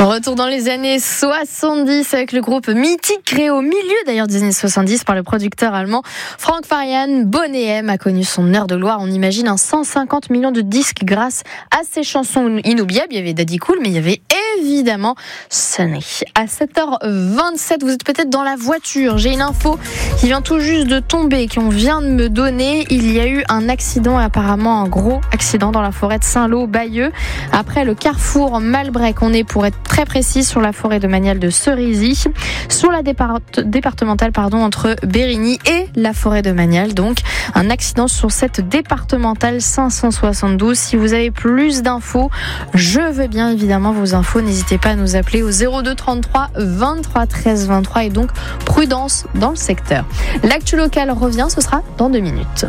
Retour dans les années 70 avec le groupe mythique créé au milieu d'ailleurs des années 70 par le producteur allemand Frank Farian. Boney M a connu son heure de gloire. On imagine 150 millions de disques grâce à ses chansons inoubliables. Il y avait Daddy Cool, mais il y avait évidemment Sunny. À 7h27, vous êtes peut-être dans la voiture. J'ai une info qui vient tout juste de tomber, qu'on vient de me donner. Il y a eu un accident, apparemment un gros accident dans la forêt de Saint-Lô-Bayeux. Après le carrefour Malbrec, on est pour être très précis sur la forêt domaniale de Cerisy, sur la départementale entre Bérigny et la forêt domaniale. Donc un accident sur cette départementale 572. Si vous avez plus d'infos, je veux bien évidemment vos infos. N'hésitez pas à nous appeler au 02 33 23 13 23 et donc prudence dans le secteur. L'actu locale revient, ce sera dans 2 minutes.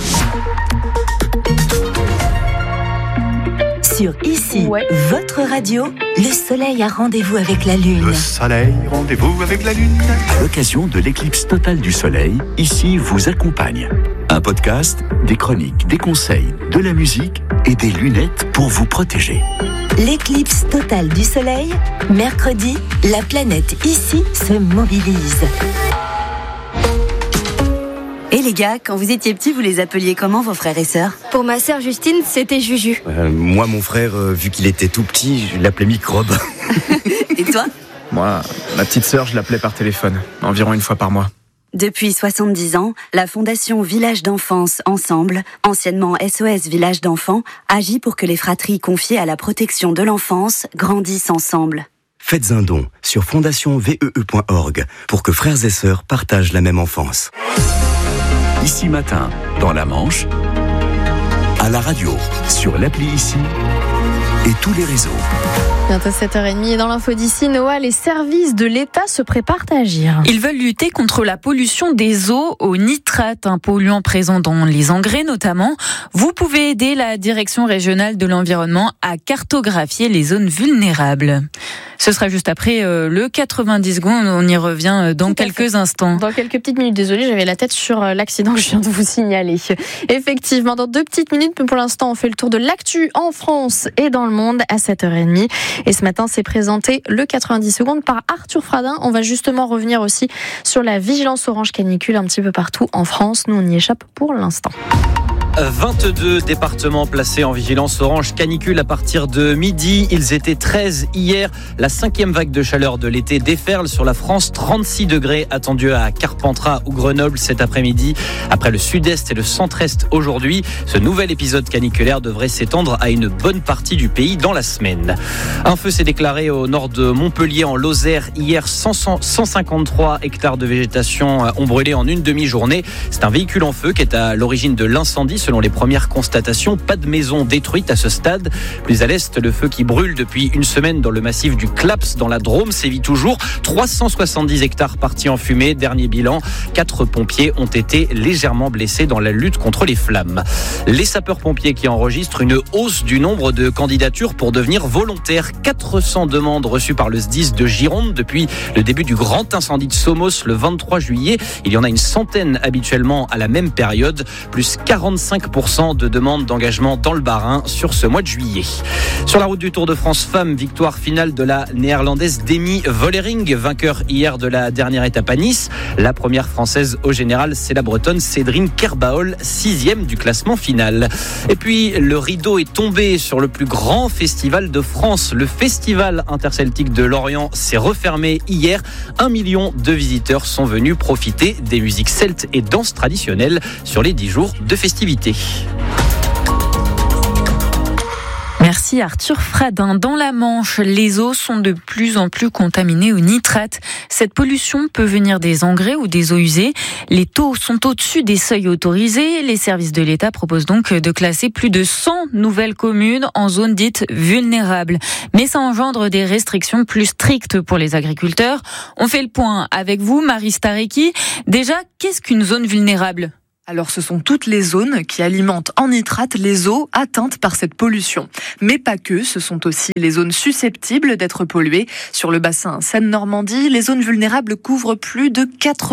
Sur Ici, votre radio, le soleil a rendez-vous avec la lune. Le soleil, rendez-vous avec la lune. À l'occasion de l'éclipse totale du soleil, Ici vous accompagne. Un podcast, des chroniques, des conseils, de la musique et des lunettes pour vous protéger. L'éclipse totale du soleil, mercredi, la planète Ici se mobilise. Et les gars, quand vous étiez petits, vous les appeliez comment vos frères et sœurs ? Pour ma sœur Justine, c'était Juju. Moi, mon frère, vu qu'il était tout petit, je l'appelais Microbe. Et toi ? Moi, ma petite sœur, je l'appelais par téléphone, environ une fois par mois. Depuis 70 ans, la Fondation Village d'Enfance Ensemble, anciennement SOS Village d'Enfants, agit pour que les fratries confiées à la protection de l'enfance grandissent ensemble. Faites un don sur fondationvee.org pour que frères et sœurs partagent la même enfance. Ici matin, dans la Manche, à la radio, sur l'appli Ici et tous les réseaux. Bientôt 7h30 et dans l'info d'ici, Noah, les services de l'État se préparent à agir. Ils veulent lutter contre la pollution des eaux au nitrate, un polluant présent dans les engrais notamment. Vous pouvez aider la Direction régionale de l'environnement à cartographier les zones vulnérables. Ce sera juste après le 90 secondes, on y revient dans quelques instants. Dans quelques petites minutes, désolée, j'avais la tête sur l'accident que je viens de vous signaler. Effectivement, dans 2 petites minutes, mais pour l'instant, on fait le tour de l'actu en France et dans le monde à 7h30. Et ce matin, c'est présenté le 90 secondes par Arthur Fradin. On va justement revenir aussi sur la vigilance orange canicule un petit peu partout en France. Nous, on y échappe pour l'instant. 22 départements placés en vigilance orange canicule à partir de midi. Ils étaient 13 hier. La 5e vague de chaleur de l'été déferle sur la France. 36 degrés attendus à Carpentras ou Grenoble cet après-midi. Après le sud-est et le centre-est aujourd'hui, ce nouvel épisode caniculaire devrait s'étendre à une bonne partie du pays dans la semaine. Un feu s'est déclaré au nord de Montpellier en Lozère. Hier, 153 hectares de végétation ont brûlé en une demi-journée. C'est un véhicule en feu qui est à l'origine de l'incendie. Selon les premières constatations, pas de maison détruite à ce stade. Plus à l'est, le feu qui brûle depuis une semaine dans le massif du Claps, dans la Drôme, sévit toujours. 370 hectares partis en fumée. Dernier bilan, 4 pompiers ont été légèrement blessés dans la lutte contre les flammes. Les sapeurs-pompiers qui enregistrent une hausse du nombre de candidatures pour devenir volontaires. 400 demandes reçues par le SDIS de Gironde depuis le début du grand incendie de Somos le 23 juillet. Il y en a une centaine habituellement à la même période. Plus 45% de demandes d'engagement dans le Bas-Rhin sur ce mois de juillet. Sur la route du Tour de France Femmes, victoire finale de la néerlandaise Demi Vollering, vainqueur hier de la dernière étape à Nice. La première française au général, c'est la bretonne Cédrine Kerbaol, 6e du classement final. Et puis, le rideau est tombé sur le plus grand festival de France. Le festival interceltique de Lorient s'est refermé hier. 1 million de visiteurs sont venus profiter des musiques celtes et danses traditionnelles sur les 10 jours de festivités. Merci Arthur Fradin. Dans la Manche, les eaux sont de plus en plus contaminées au nitrate. Cette pollution peut venir des engrais ou des eaux usées. Les taux sont au-dessus des seuils autorisés. Les services de l'État proposent donc de classer plus de 100 nouvelles communes en zones dites vulnérables. Mais ça engendre des restrictions plus strictes pour les agriculteurs. On fait le point avec vous, Marie Stareki. Déjà, qu'est-ce qu'une zone vulnérable ? Alors ce sont toutes les zones qui alimentent en nitrate les eaux atteintes par cette pollution. Mais pas que, ce sont aussi les zones susceptibles d'être polluées. Sur le bassin Seine-Normandie, les zones vulnérables couvrent plus de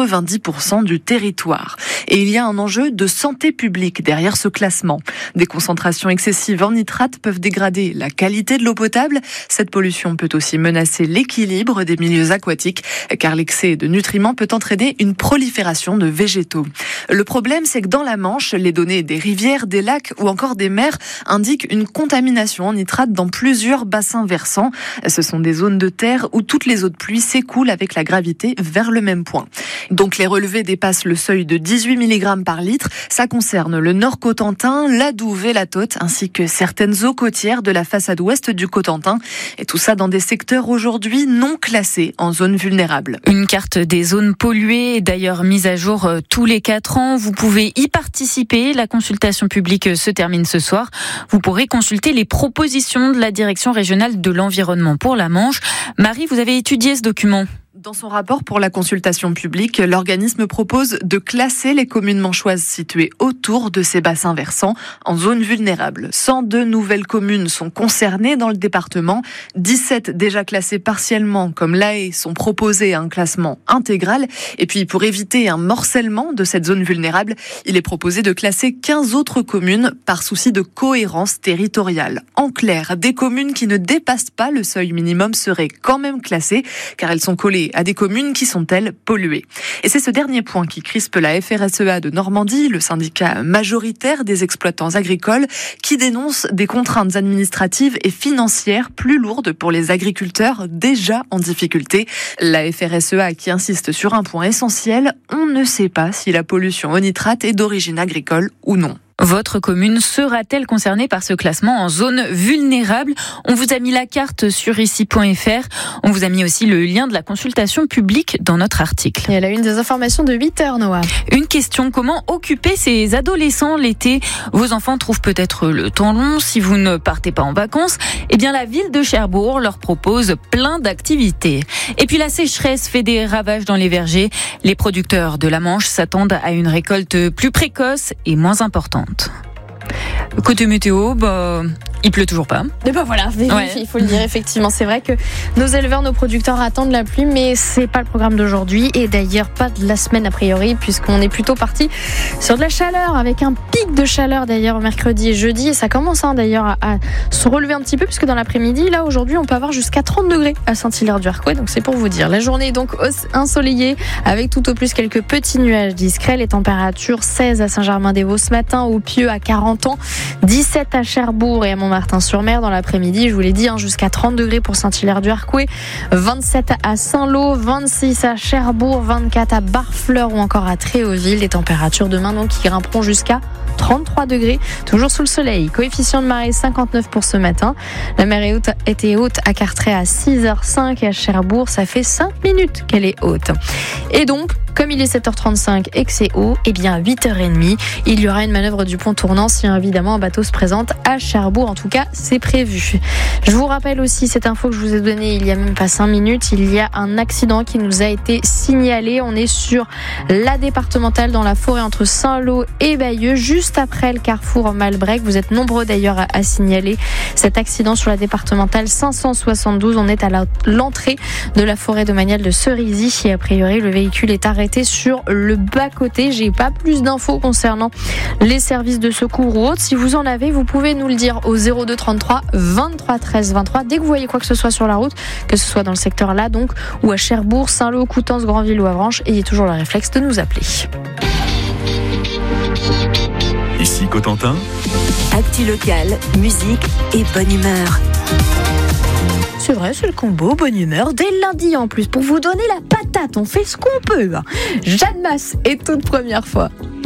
90% du territoire. Et il y a un enjeu de santé publique derrière ce classement. Des concentrations excessives en nitrate peuvent dégrader la qualité de l'eau potable. Cette pollution peut aussi menacer l'équilibre des milieux aquatiques, car l'excès de nutriments peut entraîner une prolifération de végétaux. Le problème, c'est que dans la Manche, les données des rivières, des lacs ou encore des mers indiquent une contamination en nitrate dans plusieurs bassins versants. Ce sont des zones de terre où toutes les eaux de pluie s'écoulent avec la gravité vers le même point. Donc les relevés dépassent le seuil de 18 mg par litre. Ça concerne le Nord-Cotentin, la Douve et la Taute, ainsi que certaines eaux côtières de la façade ouest du Cotentin. Et tout ça dans des secteurs aujourd'hui non classés en zone vulnérable. Une carte des zones polluées est d'ailleurs mise à jour tous les 4 ans. Vous pouvez y participer. La consultation publique se termine ce soir. Vous pourrez consulter les propositions de la Direction régionale de l'environnement pour la Manche. Marie, vous avez étudié ce document ? Dans son rapport pour la consultation publique, l'organisme propose de classer les communes manchoises situées autour de ces bassins versants en zones vulnérables. 102 nouvelles communes sont concernées dans le département. 17 déjà classées partiellement comme l'Aé sont proposées à un classement intégral. Et puis pour éviter un morcellement de cette zone vulnérable, il est proposé de classer 15 autres communes par souci de cohérence territoriale. En clair, des communes qui ne dépassent pas le seuil minimum seraient quand même classées car elles sont collées à des communes qui sont, elles, polluées. Et c'est ce dernier point qui crispe la FRSEA de Normandie, le syndicat majoritaire des exploitants agricoles, qui dénonce des contraintes administratives et financières plus lourdes pour les agriculteurs déjà en difficulté. La FRSEA qui insiste sur un point essentiel, on ne sait pas si la pollution au nitrate est d'origine agricole ou non. Votre commune sera-t-elle concernée par ce classement en zone vulnérable ? On vous a mis la carte sur ici.fr. On vous a mis aussi le lien de la consultation publique dans notre article. Et elle a une des informations de 8h, Noah. Une question, comment occuper ces adolescents l'été ? Vos enfants trouvent peut-être le temps long si vous ne partez pas en vacances. Eh bien, la ville de Cherbourg leur propose plein d'activités. Et puis la sécheresse fait des ravages dans les vergers. Les producteurs de la Manche s'attendent à une récolte plus précoce et moins importante. Côté météo, il pleut toujours pas. Et voilà, il faut le dire, effectivement. C'est vrai que nos éleveurs, nos producteurs attendent la pluie, mais c'est pas le programme d'aujourd'hui et d'ailleurs pas de la semaine a priori, puisqu'on est plutôt parti sur de la chaleur, avec un pic de chaleur d'ailleurs mercredi et jeudi. Et ça commence d'ailleurs à se relever un petit peu, puisque dans l'après-midi, là aujourd'hui, on peut avoir jusqu'à 30 degrés à Saint-Hilaire-du-Harcouët. Donc c'est pour vous dire. La journée est donc ensoleillée, avec tout au plus quelques petits nuages discrets. Les températures 16 à Saint-Germain-des-Vaux ce matin, au Pieux à 40 ans, 17 à Cherbourg et à Montmartin-sur-Mer dans l'après-midi. Je vous l'ai dit, jusqu'à 30 degrés pour Saint-Hilaire-du-Harcouët, 27 à Saint-Lô, 26 à Cherbourg, 24 à Barfleur ou encore à Tréauville. Les températures demain donc qui grimperont jusqu'à 33 degrés, toujours sous le soleil. Coefficient de marée 59 pour ce matin. La mer était haute à Carteret à 6h05 et à Cherbourg, ça fait 5 minutes qu'elle est haute. Et donc, comme il est 7h35 et que c'est haut, eh bien à 8h30, il y aura une manœuvre du pont tournant si évidemment un bateau se présente à Cherbourg. En tout cas, c'est prévu. Je vous rappelle aussi cette info que je vous ai donnée il y a même pas 5 minutes. Il y a un accident qui nous a été signalé. On est sur la départementale dans la forêt entre Saint-Lô et Bayeux, juste après le carrefour Malbrec. Vous êtes nombreux d'ailleurs à signaler cet accident sur la départementale 572. On est à l'entrée de la forêt domaniale de Cerisy et a priori le véhicule est arrêté sur le bas-côté. J'ai pas plus d'infos concernant les services de secours ou autres. Si vous en avez, vous pouvez nous le dire au 02 33 23 13 23 dès que vous voyez quoi que ce soit sur la route, que ce soit dans le secteur là donc, ou à Cherbourg, Saint-Lô, Coutances, Granville ou Avranches. Ayez toujours le réflexe de nous appeler. Ici Cotentin. Actu local, musique et bonne humeur. C'est vrai, c'est le combo, bonne humeur, dès lundi en plus, pour vous donner la patate, on fait ce qu'on peut. Jeanne Masse est toute première fois.